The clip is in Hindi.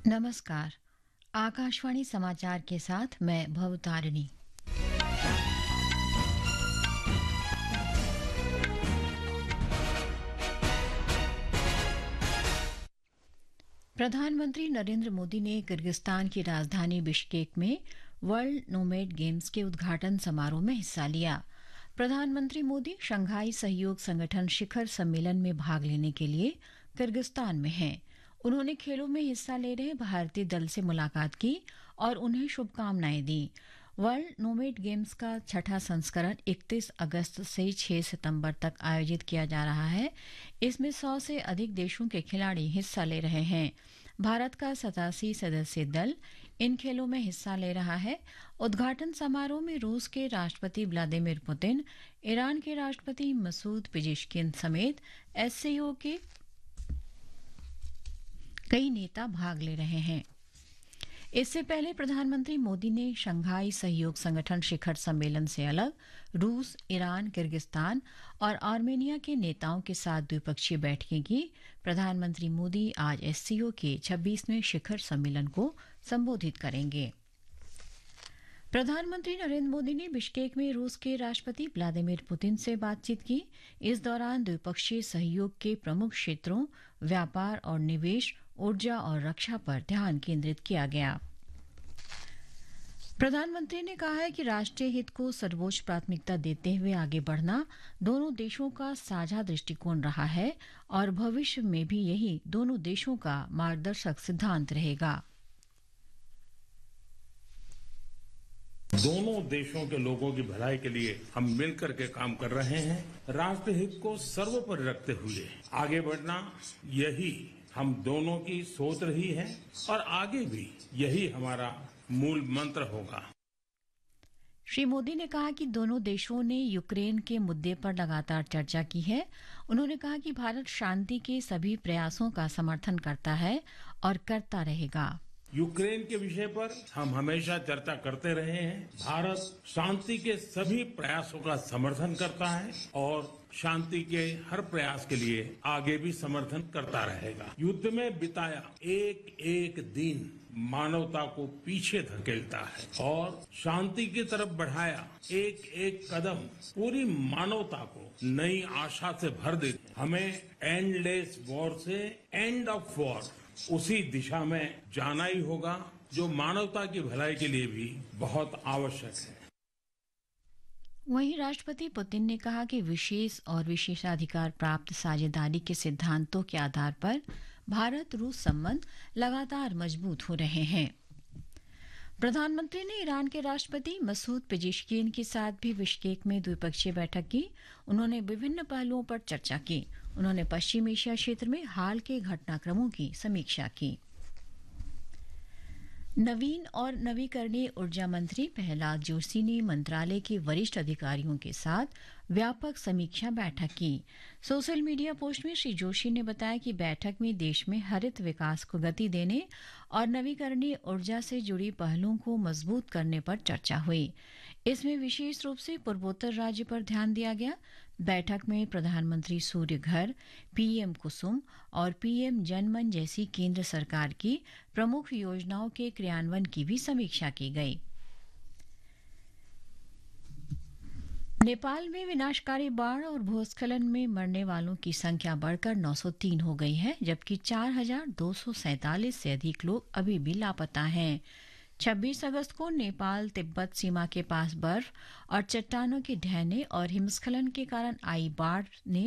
नमस्कार। आकाशवाणी समाचार के साथ मैं भवतारिणी। प्रधानमंत्री नरेंद्र मोदी ने किर्गिस्तान की राजधानी बिश्केक में वर्ल्ड नोमैड गेम्स के उद्घाटन समारोह में हिस्सा लिया। प्रधानमंत्री मोदी शंघाई सहयोग संगठन शिखर सम्मेलन में भाग लेने के लिए किर्गिस्तान में हैं। उन्होंने खेलों में हिस्सा ले रहे भारतीय दल से मुलाकात की और उन्हें शुभकामनाएं दी। वर्ल्ड नोमैड गेम्स का छठा संस्करण 31 अगस्त से 6 सितंबर तक आयोजित किया जा रहा है। इसमें 100 से अधिक देशों के खिलाड़ी हिस्सा ले रहे हैं। भारत का 87 सदस्यीय दल इन खेलों में हिस्सा ले रहा है। उद्घाटन समारोह में रूस के राष्ट्रपति व्लादिमीर पुतिन, ईरान के राष्ट्रपति मसूद पेजेश्किन समेत एससीओ के कई नेता भाग ले रहे हैं। इससे पहले प्रधानमंत्री मोदी ने शंघाई सहयोग संगठन शिखर सम्मेलन से अलग रूस, ईरान, किर्गिस्तान और आर्मेनिया के नेताओं के साथ द्विपक्षीय बैठकें की। प्रधानमंत्री मोदी आज एससीओ के 26वें शिखर सम्मेलन को संबोधित करेंगे। प्रधानमंत्री नरेंद्र मोदी ने बिश्केक में रूस के राष्ट्रपति व्लादिमीर पुतिन से बातचीत की। इस दौरान द्विपक्षीय सहयोग के प्रमुख क्षेत्रों व्यापार और निवेश, ऊर्जा और रक्षा पर ध्यान केंद्रित किया गया। प्रधानमंत्री ने कहा है कि राष्ट्रीय हित को सर्वोच्च प्राथमिकता देते हुए आगे बढ़ना दोनों देशों का साझा दृष्टिकोण रहा है और भविष्य में भी यही दोनों देशों का मार्गदर्शक सिद्धांत रहेगा। दोनों देशों के लोगों की भलाई के लिए हम मिलकर के काम कर रहे हैं। राष्ट्र हित को सर्वोपरि रखते हुए आगे बढ़ना, यही हम दोनों की सोच रही है और आगे भी यही हमारा मूल मंत्र होगा। श्री मोदी ने कहा कि दोनों देशों ने यूक्रेन के मुद्दे पर लगातार चर्चा की है। उन्होंने कहा कि भारत शांति के सभी प्रयासों का समर्थन करता है और करता रहेगा। यूक्रेन के विषय पर हम हमेशा चर्चा करते रहे हैं। भारत शांति के सभी प्रयासों का समर्थन करता है और शांति के हर प्रयास के लिए आगे भी समर्थन करता रहेगा। युद्ध में बिताया एक एक दिन मानवता को पीछे धकेलता है और शांति की तरफ बढ़ाया एक एक कदम पूरी मानवता को नई आशा से भर देते। हमें एंडलेस वॉर से एंड ऑफ वॉर उसी दिशा में जाना ही होगा जो मानवता की भलाई के लिए भी बहुत आवश्यक है। वहीं राष्ट्रपति पुतिन ने कहा कि विशेष और विशेषाधिकार प्राप्त साझेदारी के सिद्धांतों के आधार पर भारत रूस संबंध लगातार मजबूत हो रहे हैं। प्रधानमंत्री ने ईरान के राष्ट्रपति मसूद पेजेश्किन के साथ भी बिश्केक में द्विपक्षीय बैठक की। उन्होंने विभिन्न पहलुओं पर चर्चा की। उन्होंने पश्चिम एशिया क्षेत्र में हाल के घटनाक्रमों की समीक्षा की। नवीन और नवीकरणीय ऊर्जा मंत्री प्रहलाद जोशी ने मंत्रालय के वरिष्ठ अधिकारियों के साथ व्यापक समीक्षा बैठक की। सोशल मीडिया पोस्ट में श्री जोशी ने बताया कि बैठक में देश में हरित विकास को गति देने और नवीकरणीय ऊर्जा से जुड़ी पहलों को मजबूत करने पर चर्चा हुई। इसमें विशेष रूप से पूर्वोत्तर राज्य पर ध्यान दिया गया। बैठक में प्रधानमंत्री सूर्य घर, पीएम कुसुम और पीएम जनमन जैसी केंद्र सरकार की प्रमुख योजनाओं के क्रियान्वयन की भी समीक्षा की गई। नेपाल में विनाशकारी बाढ़ और भूस्खलन में मरने वालों की संख्या बढ़कर 903 हो गई है, जबकि 4,247 से अधिक लोग अभी भी लापता हैं। 26 अगस्त को नेपाल तिब्बत सीमा के पास बर्फ और चट्टानों के ढहने और हिमस्खलन के कारण आई बाढ़ ने